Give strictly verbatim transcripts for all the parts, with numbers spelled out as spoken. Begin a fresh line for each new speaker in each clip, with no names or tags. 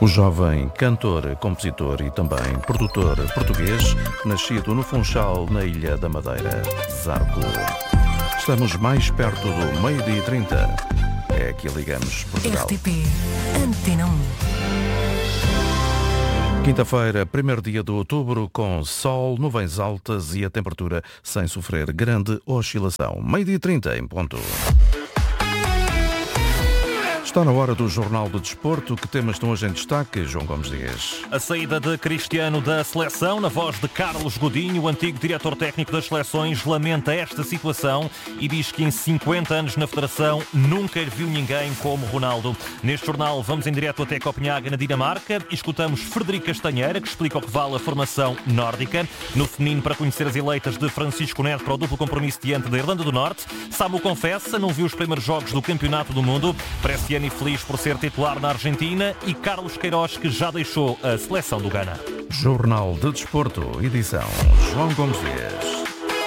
O jovem cantor, compositor e também produtor português, nascido no Funchal, na Ilha da Madeira, Zarco. Estamos mais perto do meio-dia e trinta. É aqui ligamos Portugal.
R T P Antena um.
Quinta-feira, primeiro dia de outubro, com sol, nuvens altas e a temperatura sem sofrer grande oscilação. meio-dia e trinta em ponto. Está na hora do Jornal do Desporto. Que temas estão hoje em destaque, João Gomes Dias?
A saída de Cristiano da seleção, na voz de Carlos Godinho, o antigo diretor técnico das seleções, lamenta esta situação e diz que em cinquenta anos na Federação nunca viu ninguém como Ronaldo. Neste jornal vamos em direto até Copenhaga, na Dinamarca, e escutamos Frederico Castanheira, que explica o que vale a formação nórdica. No feminino, para conhecer as eleitas de Francisco Neto para o duplo compromisso diante da Irlanda do Norte. Samu confessa, não viu os primeiros jogos do Campeonato do Mundo. Parece e feliz por ser titular na Argentina, e Carlos Queiroz, que já deixou a seleção do Ghana.
Jornal de Desporto, edição João Gomes Dias.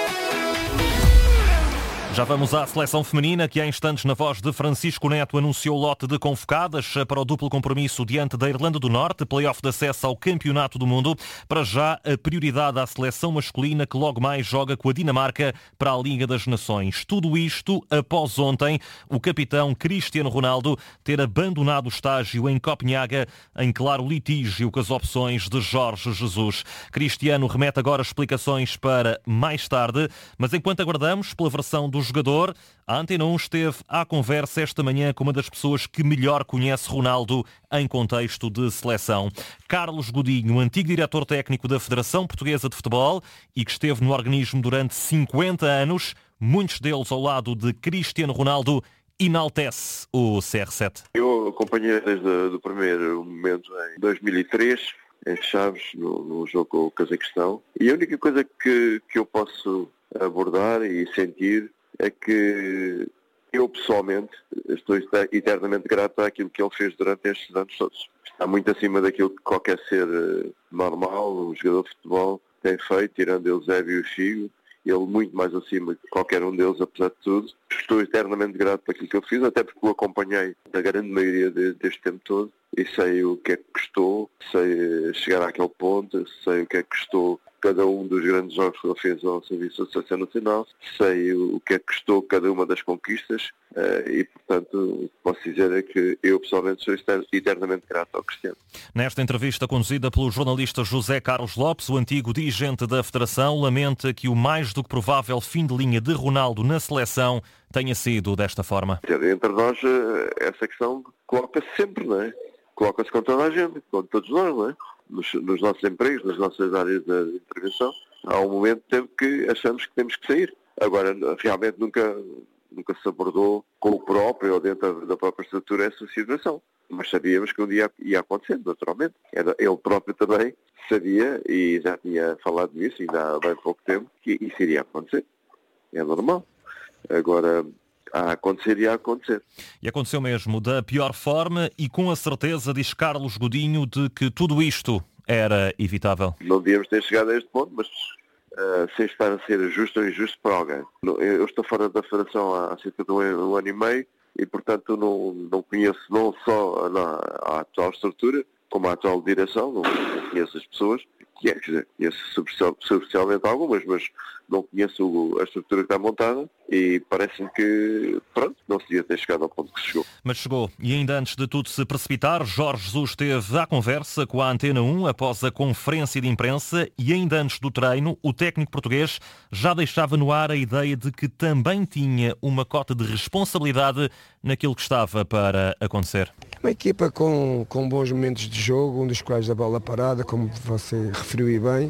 Já vamos à seleção feminina, que há instantes, na voz de Francisco Neto, anunciou o lote de convocadas para o duplo compromisso diante da Irlanda do Norte, play-off de acesso ao Campeonato do Mundo. Para já, a prioridade à seleção masculina, que logo mais joga com a Dinamarca para a Liga das Nações. Tudo isto após ontem o capitão Cristiano Ronaldo ter abandonado o estágio em Copenhaga, em claro litígio com as opções de Jorge Jesus. Cristiano remete agora explicações para mais tarde, mas enquanto aguardamos pela versão do jogador, a Antena um esteve à conversa esta manhã com uma das pessoas que melhor conhece Ronaldo em contexto de seleção. Carlos Godinho, antigo diretor técnico da Federação Portuguesa de Futebol e que esteve no organismo durante cinquenta anos, muitos deles ao lado de Cristiano Ronaldo, enaltece o C R sete.
Eu acompanhei desde o primeiro momento em dois mil e três, em Chaves, no, no jogo com o Cazaquistão, e a única coisa que, que eu posso abordar e sentir é que eu, pessoalmente, estou eternamente grato àquilo que ele fez durante estes anos todos. Está muito acima daquilo que qualquer ser normal, um jogador de futebol, tem feito, tirando Eusébio e o Figo. Ele muito mais acima de qualquer um deles, apesar de tudo. Estou eternamente grato por aquilo que ele fez, até porque o acompanhei da grande maioria de, deste tempo todo e sei o que é que custou, sei chegar àquele ponto, sei o que é que custou cada um dos grandes jogos que ele fez ao Serviço da Seleção Nacional, sei o que é que custou cada uma das conquistas e, portanto, posso dizer é que eu pessoalmente sou eternamente grato ao Cristiano.
Nesta entrevista conduzida pelo jornalista José Carlos Lopes, o antigo dirigente da Federação lamenta que o mais do que provável fim de linha de Ronaldo na seleção tenha sido desta forma.
Entre nós, essa questão coloca-se sempre, não é? Coloca-se com toda a gente, com todos nós, não é? Nos, nos nossos empregos, nas nossas áreas de intervenção. Há um momento de tempo que achamos que temos que sair. Agora, realmente nunca, nunca se abordou com o próprio ou dentro da própria estrutura essa situação. Mas sabíamos que um dia ia acontecer, naturalmente. Era, ele próprio também sabia e já tinha falado nisso, ainda há bem pouco tempo, que isso iria acontecer. É normal. Agora, a acontecer e a acontecer.
E aconteceu mesmo, da pior forma e com a certeza, diz Carlos Godinho, de que tudo isto era evitável.
Não devíamos ter chegado a este ponto, mas uh, sem estar a ser justo ou injusto para alguém. Eu estou fora da Federação há cerca de um, um ano e meio e, portanto, não, não conheço não só a, a atual estrutura, como a atual direção, não, não conheço as pessoas. Quer dizer, conheço superficialmente algumas, mas não conheço a estrutura que está montada e parece-me que, pronto, não se devia ter chegado ao ponto que se chegou.
Mas chegou. E ainda antes de tudo se precipitar, Jorge Jesus esteve à conversa com a Antena um após a conferência de imprensa e ainda antes do treino, o técnico português já deixava no ar a ideia de que também tinha uma cota de responsabilidade naquilo que estava para acontecer.
Uma equipa com, com bons momentos de jogo, um dos quais da bola parada, como você referiu e bem,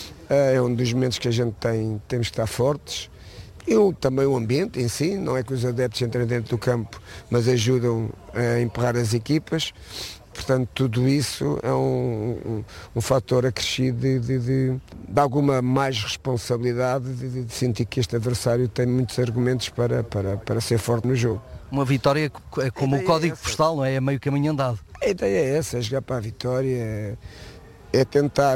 é um dos momentos que a gente tem, temos que estar fortes. E o, também o ambiente em si, não é que os adeptos entrem dentro do campo, mas ajudam a empurrar as equipas. Portanto, tudo isso é um, um, um fator acrescido de, de, de, de alguma mais responsabilidade, de, de sentir que este adversário tem muitos argumentos para, para, para ser forte no jogo.
Uma vitória é como o código postal, não é? É meio caminho andado.
A ideia é essa, é jogar para a vitória, é, é tentar,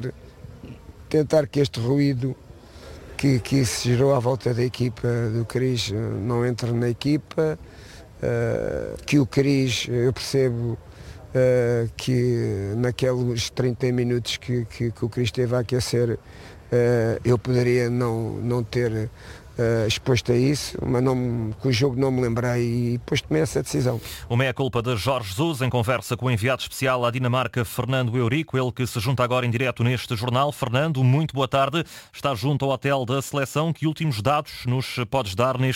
tentar que este ruído que, que se gerou à volta da equipa do Cris não entre na equipa, uh, que o Cris, eu percebo, uh, que naqueles trinta minutos que, que, que o Cris esteve a aquecer, uh, eu poderia não, não ter Uh, exposto a isso, mas não, com o jogo não me lembrei e depois tomei essa decisão.
O meia-culpa de Jorge Jesus em conversa com o enviado especial à Dinamarca, Fernando Eurico, ele que se junta agora em direto neste jornal. Fernando, muito boa tarde. Está junto ao hotel da seleção. Que últimos dados nos podes dar neste